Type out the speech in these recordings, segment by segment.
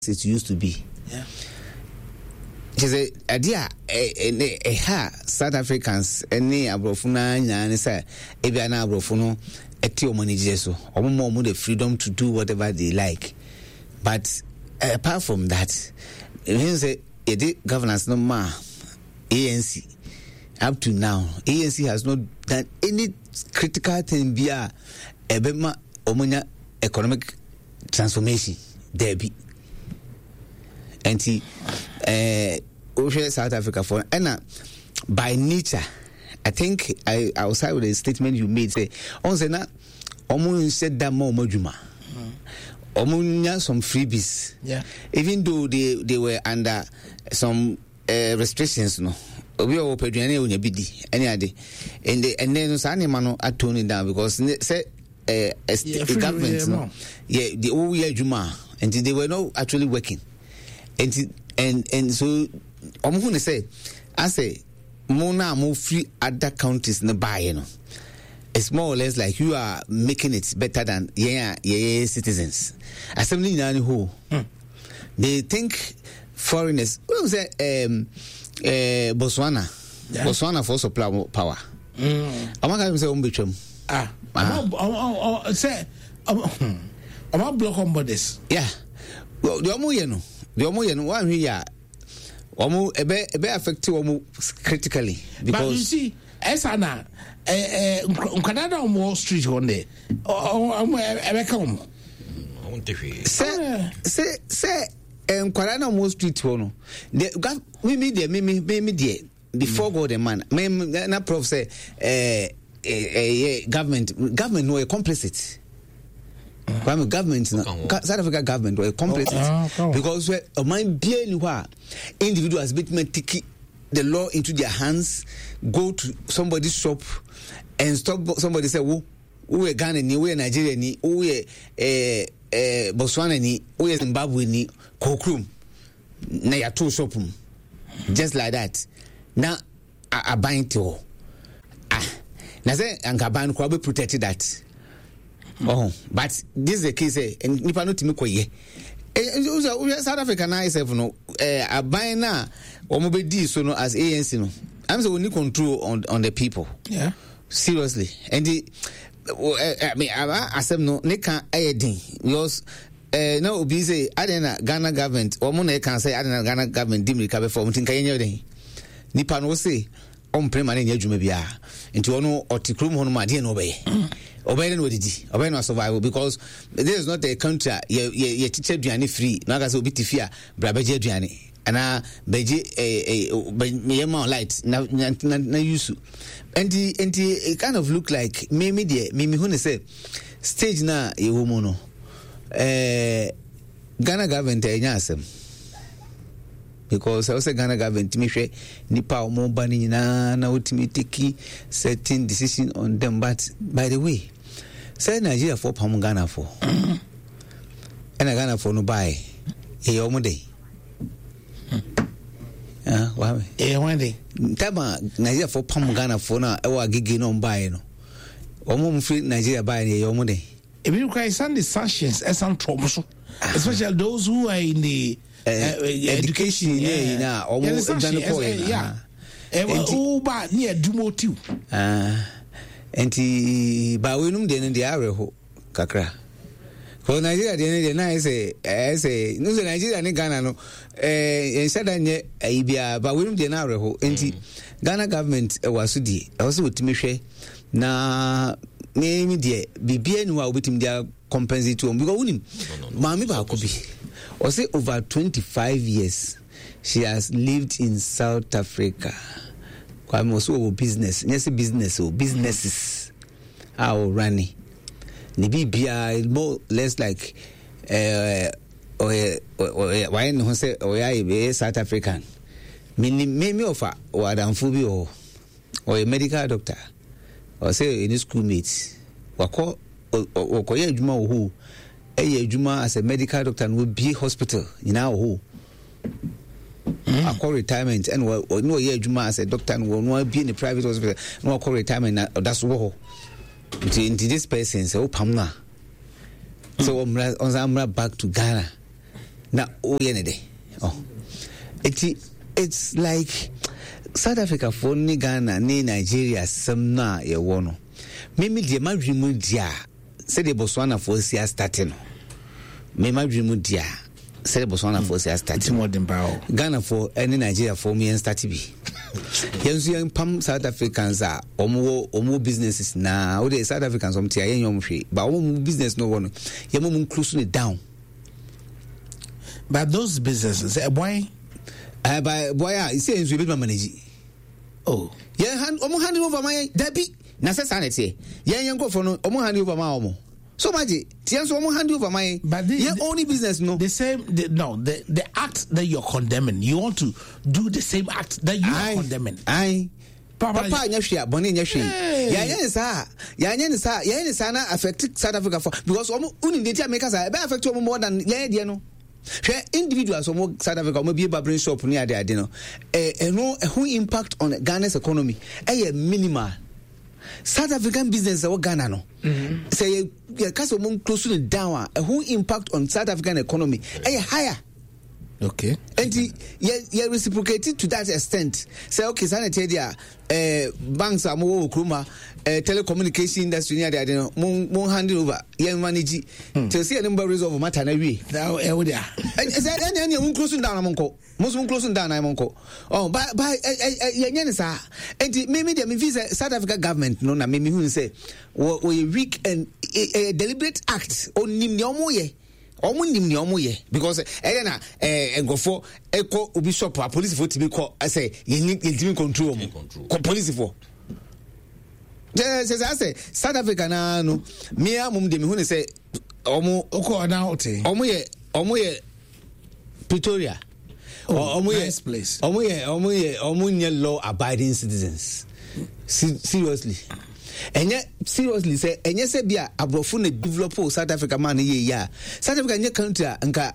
it used to be. Yeah. Just a idea, South Africans, any abrofuna, and say, Ebiana abrofuno, etio money jesu, or more the freedom to do whatever they like. But apart from that, it means a governance no more. ANC up to now, ANC has not done any critical thing via Ebema Omonia economic transformation. There be. And South Africa for and by nature, I think I was side with the statement you made. Say, on say na, omu said that more mojuma. Omu some freebies. Yeah. Even though they were under some restrictions, no. We are open any bidi any day, and then some animal are toning down because say government, no, the whole year juma, and they were not actually working. And so I'm going to say, I say, more free other counties in the buy, you know. It's more or less like you are making it better than citizens. Assembly who they think foreigners. What was that? Botswana, yeah. Botswana for supply power. I'm not going to say umbitrum. Say, I'm block on borders. Yeah. Well, the omo the omo one here omo ebe affect omo critically because but you see esana Canada on Wall Street one day ebe come say Canada on Wall Street one the me there before God the man na prof say government no complicit. Government, South Africa government were complicit because a mind being where individuals take the law into their hands, go to somebody's shop and stop somebody say, "Who we Ghana ni, we Nigeria ni, we Botswana ni, we Zimbabwe ni, Kokrum na ya two shop just like that." Now I bind to now say ankaban ko be protected that. Oh, but this is the case, and if I not to me, South Africa now is no a buy now or mobile so no as ANC no. I'm the only control on the people. Yeah, seriously. And the I mean, I said no, they can't adding because now Obi say I didn't Ghana government or money can say I didn't Ghana government dim recover for something. Can you know? Nipa no say on permanent yajuma biya into ono otikrum hono ma dey no be. Obey no didi obey no survival because this is not a country ye teacher duane free na ga say obi tifia brabeje duane ana beje me ma light na use and it kind of look like me who say stage na e wo mu no Ghana government enya asem because I was a Ghana government me hwe nipa omo ba ni na ultimately take certain decision on them. But by the way, say Nigeria for pam Ghana for and Ghana for no buy e omo dey wa e one day taba Nigeria for pam Ghana for na e wa gigi no buy no omo mfiri Nigeria buy e omo dey if you cry Sunday sanctions and some trouble especially those who are in the education yeah almost yeah ba near dumotive enti ba wenum de ne areho kakra ko Nigeria de na say no say Nigeria ne Ghana no instead anye ibia ba wenum de na areho enti Ghana government was di also wotimi hwe na me de bibia ni wa obetim dia compensate to because unim mami ba ko bi or say over 25 years she has lived in South Africa. Kwame also business, yes businesses are running. Nibia more less like why no say be South African. Me offer or adamfubi or a medical doctor or say any schoolmates. Wako okoye adwuma wo adwuma as a medical doctor and will be hospital in our who I call retirement and no year adwuma as a doctor and will be in the private hospital no call retirement that's what into this person say pamna so on back to Ghana na oyenede it's like South Africa for ni Ghana ni Nigeria some na ye wono mimi de madwimu dia se de Botswana for sia starting no me madwimu dia se de Botswana for sia starting Ghana for any Nigeria for me start bi yensu yen pam South Africans are omo businesses na o de South Africans om tia yen yom hwe ba omo business no wono yemo close it down. But those businesses, boy, you say you be manage. Oh, yeah, hand over my Debbie. Nasa sanity. Yeah, go for no hand over my omo. So much. Tians hand over my. But only business no. The same. The act that you're condemning. You want to do the same act that you are condemning. Papa nyashia boni nyashia. Ya yensa na affect South Africa for because uni dey make us be affect more than yeah no. Individuals from South Africa may be able shop near the no who impact on Ghana's economy minimal. South African business Ghana no say case close to down who impact on South African economy higher. Okay. And you reciprocated to that extent. Say okay, sanity there banks are more kruma telecommunication industry near there mon hand over you manage to see a number of matter na we now there any mun close down amonko most mun close down amonko oh by yenye sa and maybe the visa South Africa government no na me hu say we weak and a deliberate act on nimnyomo ye because na engofo eko obi shop police for tibi call I say you control police for say South Africa na no me amum de me hu say omo oko na hote omo ye Pretoria nice place omo ye law abiding citizens seriously. And yet, seriously, say, and yes, be a brofune develop South Africa man ye South Africa nye country anka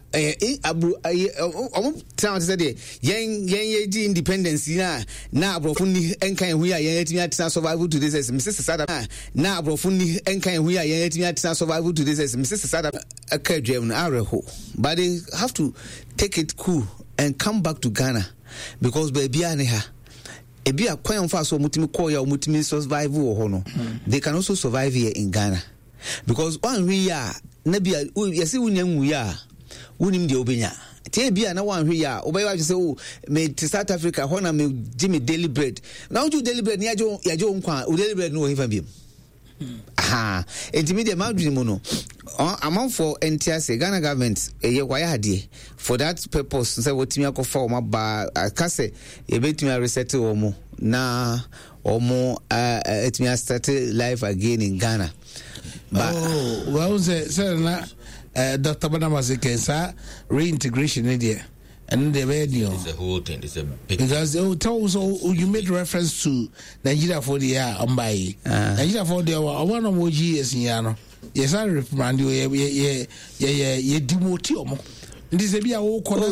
town said yen independence na brofuni enkan hu ya yen etimi atina survival to this Mrs. South Africa na brofuni enkan hu ya yen etimi atina survival to this Mrs. South Africa akadwem na areho but they have to take it cool and come back to Ghana because baby aneha ebi akwan fa so mutimi call ya mutimi survive wo ho no they can also survive here in Ghana because one we ya na bia yesi wunyanwu ya wunim de obenya tie bia na one we ya obewa say oh me to South Africa ho na me Jimmy daily bread na you daily bread ni yajo nkwa o daily bread no ho hifa biem intermediate madri mo no amount for NTS Ghana government ye kwaya hade for that purpose say wotimi akofa o maba akase ye betimi reset o mo na omo etimi start life again in Ghana but well say na Dr. Banamase Kensa reintegration idea and the radio it's a whole thing, it's a big because you made reference to Nigeria for the year Nigeria for the one of years in Yano. Yes, I reprimand you ye demote omo. This is a whole corner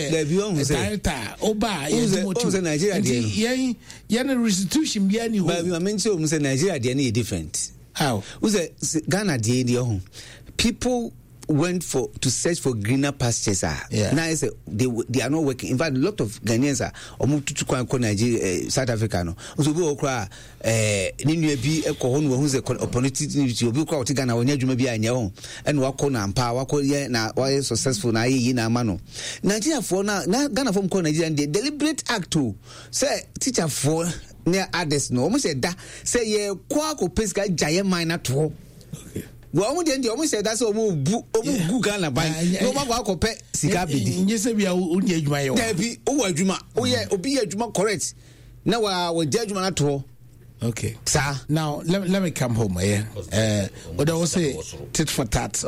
Nigeria yen restitution be any but I mention say Nigeria dey different. How? Who's Ghana dey people went to search for greener pastures. Now I say they are not working. In fact, a lot of Ghanaians are moved to Nigeria, South Africa. No, so we okra ninu ebi ekohon wo hu ze opportunity obi okra oti Ghana wonya dwuma bi anya ho and wako na mpa wako ye na why successful na yi na ama no Nigeria for na Ghana for mko Nigeria dey deliberate act to say teacher for near others no almost say da say ye kwa ko pesika jaye minor to well, we almost said that's almost Ghana by no matter pay sika bidi. Yes, we are only Juma. Debi, Juma. Oh yeah, Obi Juma correct. Now we judgment at all. Okay, sir. Now let me come home. What I was say tit for tat.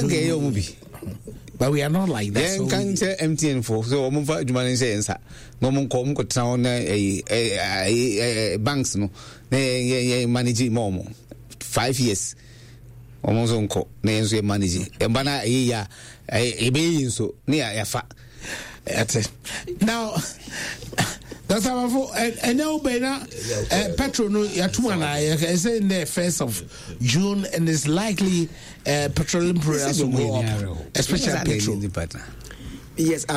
But we are not like that. So can say MTN for so we move Juma say answer. No mun come ko town banks no. Manage more 5 years. Almost uncle, names we manage. And bana ya a be so near Yafa. Now, that's how I know Bena Petro Yatumana. I say in the 1st of June, and it's likely petroleum prices will go up, especially petrol. Yes.